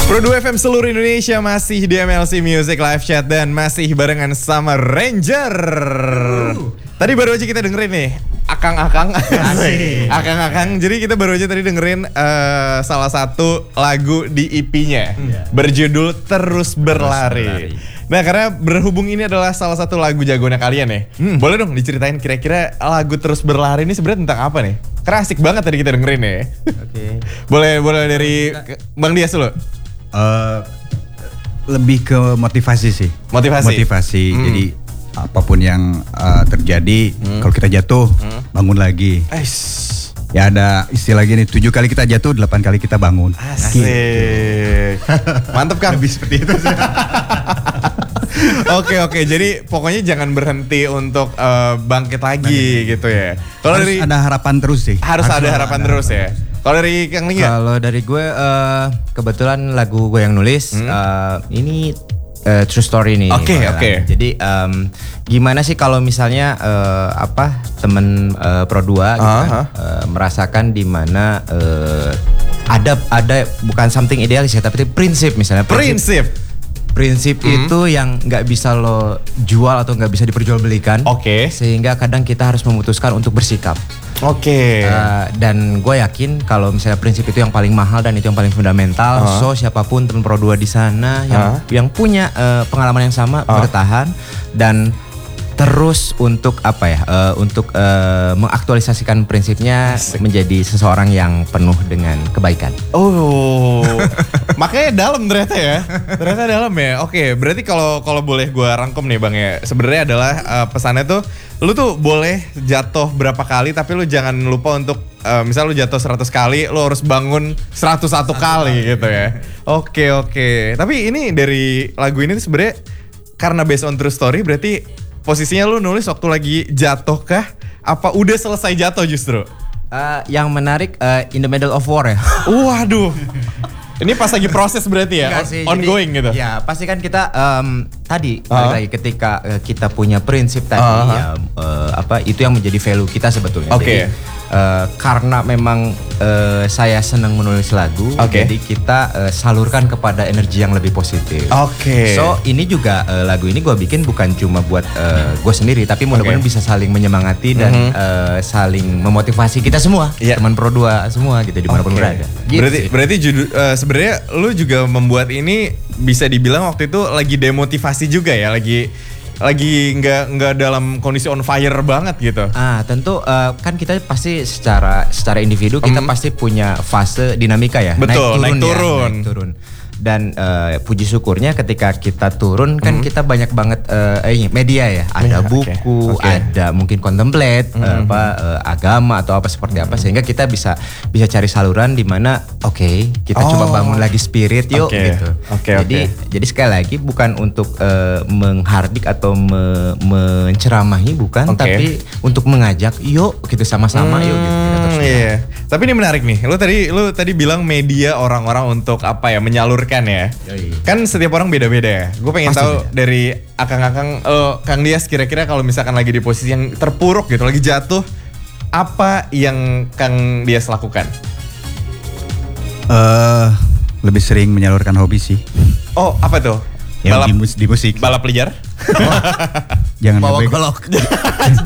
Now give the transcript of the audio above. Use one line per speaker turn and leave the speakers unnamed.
Pro 2 FM seluruh Indonesia masih di MLC Music Live Chat dan masih barengan sama Ranger. Tadi baru aja kita dengerin nih Akang-akang. Akang-akang. Jadi kita baru aja tadi dengerin salah satu lagu di EP-nya berjudul Terus Berlari. Nah, karena berhubung ini adalah salah satu lagu jagoannya kalian ya. Boleh dong diceritain kira-kira lagu Terus Berlari ini sebenarnya tentang apa nih? Karena asik banget tadi kita dengerin ya.
Oke.
Boleh dari Bang Dias dulu.
Lebih ke motivasi sih.
Motivasi.
Jadi apapun yang terjadi, kalau kita jatuh, bangun lagi. Ya ada istilah gini, 7 kali kita jatuh, 8 kali kita bangun.
Asik. Mantep kan?
Lebih seperti itu sih.
Oke. Jadi pokoknya jangan berhenti untuk bangkit lagi gitu ya. Kalau dari
ada harapan terus sih.
Harus ada harapan terus ya. Kalau dari Kang Lingga?
Kalau dari gue kebetulan lagu gue yang nulis ini true story nih.
Oke.
Jadi gimana sih kalau misalnya temen Pro 2 gitu kan, merasakan di mana ada bukan something idealis ya, tapi prinsip misalnya. Prinsip itu yang nggak bisa lo jual atau nggak bisa diperjualbelikan. Sehingga kadang kita harus memutuskan untuk bersikap. Dan gue yakin kalau misalnya prinsip itu yang paling mahal dan itu yang paling fundamental. So siapapun teman Pro 2 di sana yang punya pengalaman yang sama bertahan dan terus untuk mengaktualisasikan prinsipnya menjadi seseorang yang penuh dengan kebaikan.
Makanya dalam ternyata ya. Ternyata dalam ya. Oke, berarti kalau boleh gue rangkum nih Bang ya. Sebenarnya adalah pesannya tuh lu tuh boleh jatuh berapa kali tapi lu jangan lupa untuk misal lu jatuh 100 kali, lu harus bangun 101 kali gitu ya. Oke. Tapi ini dari lagu ini sebenarnya karena based on true story, berarti posisinya lu nulis waktu lagi jatuh kah? Apa udah selesai jatuh justru?
Yang menarik in the middle of war ya.
Waduh. Ini pas lagi proses berarti ya? Ongoing gitu?
Ya pasti kan kita tadi lagi ketika kita punya prinsip tadi itu yang menjadi value kita sebetulnya. Jadi, karena memang saya senang menulis lagu, jadi kita salurkan kepada energi yang lebih positif. So ini juga lagu ini gue bikin bukan cuma buat gue sendiri, tapi mudah-mudahan bisa saling menyemangati dan saling memotivasi kita semua, teman Pro 2 semua gitu dimanapun berada. Gitu
berarti sebenarnya lu juga membuat ini bisa dibilang waktu itu lagi demotivasi juga ya, lagi nggak dalam kondisi on fire banget gitu.
Tentu kan kita pasti secara individu kita pasti punya fase dinamika ya.
Betul, naik turun. Dan puji syukurnya ketika kita turun kan kita banyak banget media ya. Ada buku, ada mungkin contemplate, agama atau apa seperti apa, sehingga kita bisa cari saluran di mana kita coba bangun lagi spirit yuk gitu. Jadi sekali lagi bukan untuk menghardik atau menceramahi, bukan, tapi untuk mengajak yuk gitu sama-sama yuk gitu. Tapi ini menarik nih. Lu tadi bilang media orang-orang untuk menyalurkan ya. Kan setiap orang beda-beda ya. Gue pengen tahu dari Akang-akang, Kang Dias, kira-kira kalau misalkan lagi di posisi yang terpuruk gitu, lagi jatuh, apa yang Kang Dias lakukan?
Lebih sering menyalurkan hobi sih.
Apa tuh?
Yang di musik.
Balap liar?
Jangan
bawa golok.